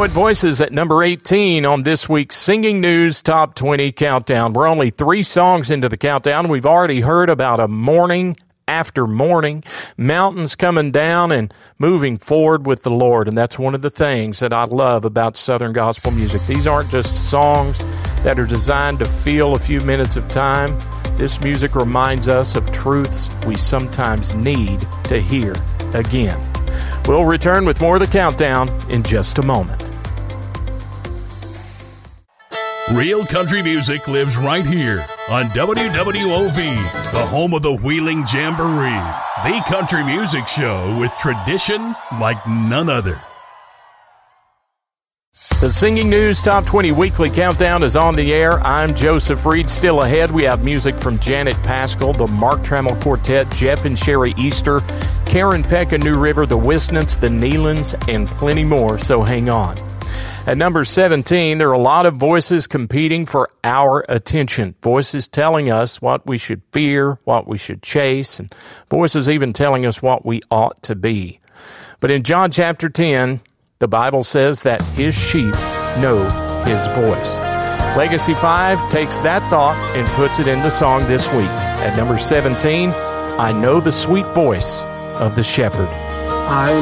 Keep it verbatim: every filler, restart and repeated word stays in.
Poet Voices at number eighteen on this week's Singing News Top twenty Countdown. We're only three songs into the countdown. We've already heard about a morning after morning, mountains coming down and moving forward with the Lord. And that's one of the things that I love about Southern gospel music. These aren't just songs that are designed to fill a few minutes of time. This music reminds us of truths we sometimes need to hear again. We'll return with more of the countdown in just a moment. Real country music lives right here on W W O V, the home of the Wheeling Jamboree, the country music show with tradition like none other. The Singing News Top twenty Weekly Countdown is on the air. I'm Joseph Reed. Still ahead, we have music from Janet Paschal, the Mark Trammell Quartet, Jeff and Sherry Easter, Karen Peck and New River, the Wisnants, the Nealons, and plenty more, so hang on. At number seventeen, there are a lot of voices competing for our attention. Voices telling us what we should fear, what we should chase, and voices even telling us what we ought to be. But in John chapter ten, the Bible says that his sheep know his voice. Legacy five takes that thought and puts it in the song this week. At number seventeen, I Know the Sweet Voice of the Shepherd. I